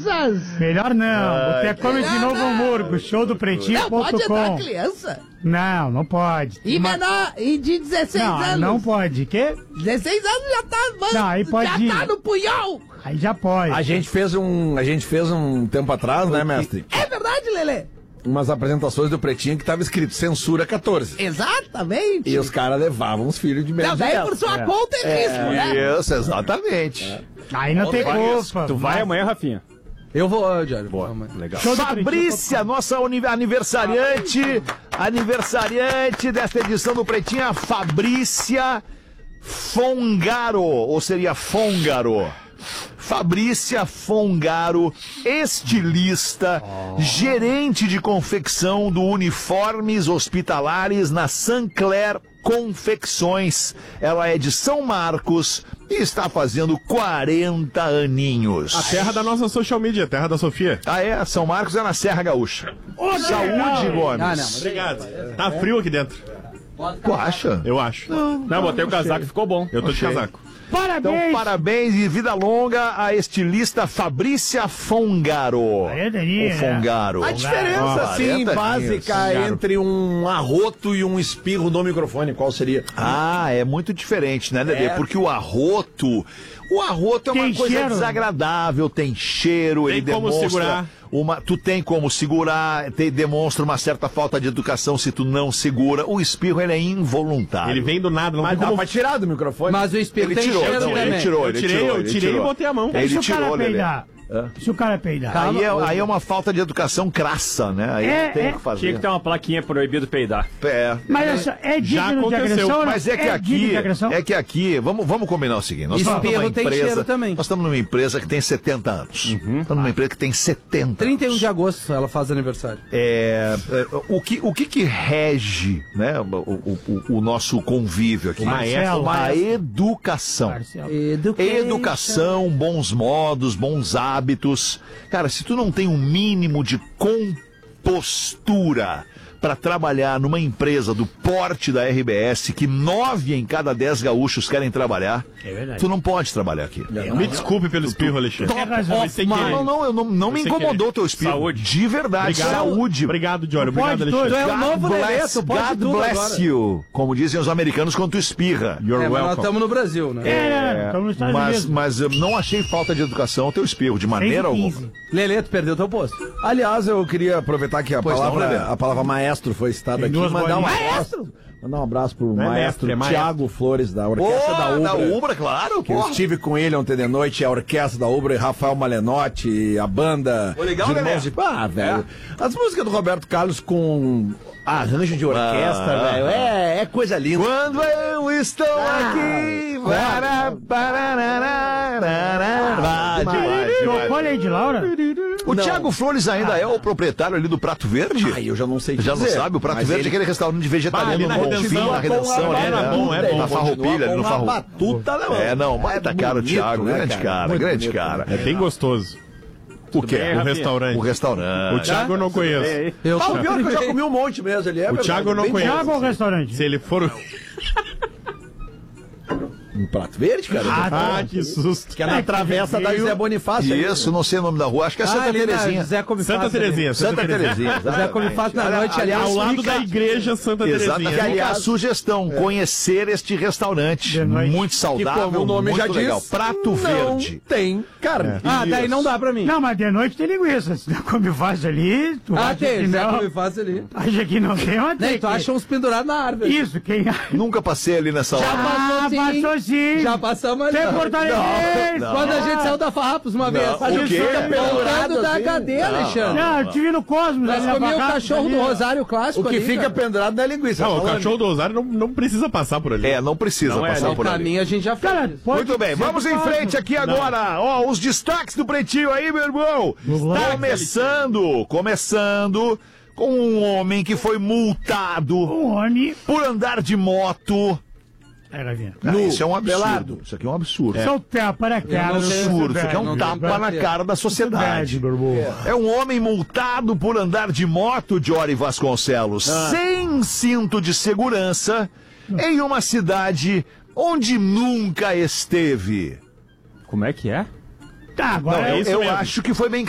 crianças? Melhor não. Boteco Comedy de Novo Hamburgo, show do Não pode entrar Pretinho.com. criança. Não pode. E menor, e de 16 anos. Não pode. Quê? 16 anos já tá, mano. Não, aí pode já tá ir. no punhal. Aí já pode. A gente fez um tempo atrás, né, mestre? É verdade, Lelê? Umas apresentações do Pretinho que tava escrito Censura 14. Exatamente. E os caras levavam os filhos de menos de Também 10. por sua conta e risco, né? Isso, exatamente. Aí não tem culpa. Tu vai amanhã, Rafinha? Eu vou, Diário. Boa, legal. Show do Fabrícia, nossa aniversariante desta edição do Pretinho, a Fabrícia Fongaro, ou seria Fongaro. Fabrícia Fongaro, estilista, gerente de confecção do Uniformes Hospitalares na Sancler Confecções. Ela é de São Marcos e está fazendo 40 aninhos. A terra da nossa social media, a terra da Sofia. Ah, é? São Marcos é na Serra Gaúcha. Saúde, Gomes. Ah, não. Obrigado. Tá frio aqui dentro. Tu acha? Eu acho. Não, botei o casaco e ficou bom. Eu tô de Achei. casaco. Parabéns. Então, parabéns e vida longa à estilista Fabrícia Fongaro. Aí, Dani, O Fongaro. A diferença, assim, 40 básica aninhos. entre um arroto e um espirro no microfone, qual seria? Ah, é muito diferente, né, Dedê? É. Porque o arroto é uma Tem coisa cheiro. desagradável, tem cheiro, Tem ele como demonstra segurar. tu tem como segurar, demonstra uma certa falta de educação se tu não segura. O espirro, ele é involuntário. Ele vem do nada, não Mas tem dá como... pra tirar do microfone? Mas o espelho Ele tem tirou, cheiro não, também. ele tirou, ele tirou. Eu tirei e botei a mão. Ele Se o tirou, cara Lelê. peidar. Se o cara peidar. Aí é uma falta de educação crassa, né? Aí tem que fazer. Tinha que ter uma plaquinha proibido peidar. É. Mas é Já digno de aconteceu. agressão? ou não? Mas é que digno de aqui, agressão? vamos combinar o seguinte, nós estamos Espirro numa tem cheiro empresa, também. nós estamos numa empresa que tem 70 anos. Estamos numa empresa que tem 70 31 anos. de agosto ela faz aniversário. O que rege, né, o nosso convívio aqui? Marcelo. A educação. Marcelo. Educação, bons modos, bons hábitos. Cara, se tu não tem um mínimo de compostura para trabalhar numa empresa do porte da RBS, que 9 em cada 10 gaúchos querem trabalhar, É verdade. tu não pode trabalhar aqui. Me desculpe pelo espirro, Alexandre. Tem razão. Foi sem querer. Não me Sem incomodou querer. teu espírito. Saúde. De verdade, Obrigado. saúde. Obrigado, Diório. Não Obrigado, pode Alexandre. Tu é o novo Lelê, tu pode God tudo bless agora. you. Como dizem os americanos quando tu espirra. You're Mas nós welcome. estamos no Brasil, né? Estamos nos Estados Mas, Unidos. mas eu não achei falta de educação o teu espirro, de maneira 6 e alguma. 15. Lelê, tu perdeu teu posto. Aliás, eu queria aproveitar que Pois não, Lelê. a palavra maestro foi citada Tem aqui. duas Mandar um bolinhas. abraço. Mandar um abraço pro Não é maestro mestre, é maestro. Tiago Flores, da Orquestra da Ubra. Da Ubra, claro, Que eu porra. estive com ele ontem de noite, a Orquestra da Ubra, e Rafael Malenotti, a banda. Legal, de Lelê. irmãos de... Ah, velho. As músicas do Roberto Carlos com arranjo de orquestra, velho. É coisa linda. Quando eu estou aqui. Tocou a Lady Laura? O Tiago Flores ainda é o proprietário ali do Prato Verde? Ai, eu já não sei Já não dizer. sabe, o Prato Mas Verde é ele- aquele restaurante de Bah, vegetariano ali na no Redenção, Bonfim, na Redenção, ali, era né? bom, é bom. Na Farroupilha, ali no Uma Farroupilha. batuta, não. É, não, baita cara o bonito, Thiago, né, grande cara, Muito grande bonito, cara. É bem gostoso. O quê? bem, O Rafinha? restaurante. O O restaurante. Thiago eu não conheço. Eu Ah, sou o pior é que eu já comi um monte mesmo. Ele é O Thiago eu não bem bom. conheço. Thiago ou restaurante? Se ele for... Um Prato Verde, cara? Ah, que susto. Que é na travessa da José Bonifácio. Isso, não sei o nome da rua, acho que é Santa ali na Terezinha. José Comifácio. Santa Terezinha. Santa Terezinha. José Comifácio na noite, Aliás, Ao lado fica- da igreja Santa Exato, Terezinha. que aliás, sugestão, conhecer este restaurante. De noite. Muito Que saudável, como o nome muito já legal. diz, Prato não Verde. tem carne. Ah, daí não dá pra mim. Não, mas de noite tem linguiça. Se não come fácil ali, tu Ah, acha tem, que José não. Comifácio ali. Acha que não tem, mas Nem, tem. tu acha uns pendurados na árvore. Isso, quem... Nunca passei ali nessa hora. passou sim. Já passamos ali. Tem portaria. não. Quando a gente saiu da Farrapos uma vez. Não, A o gente quê? fica pendurado da assim? cadeia, Alexandre. Não, eu tive no Cosmos. Nós ali na comíamos o Farrapos, cachorro ali, do ó. Rosário Clássico O que ali, fica cara. pendurado na linguiça. Não, o falando. cachorro do Rosário não precisa passar por ali. É, não precisa Não é, passar não, por O ali. caminho a gente já fez. Cara, pode Muito bem, ser vamos do em Cosmos. frente aqui agora. Ó, os destaques do Pretinho aí, meu irmão. Começando com um homem que foi multado Um homem... por andar de moto. É, Gavinha. Isso é um absurdo. Isso aqui é um absurdo. Só tapa na cara. É um absurdo. Isso aqui é um não tapa tem na cara da sociedade. Barbudo. É um homem multado por andar de moto, Jory Vasconcelos, sem cinto de segurança, em uma cidade onde nunca esteve. Como é que é? Tá, agora Não, é isso eu mesmo. acho que foi bem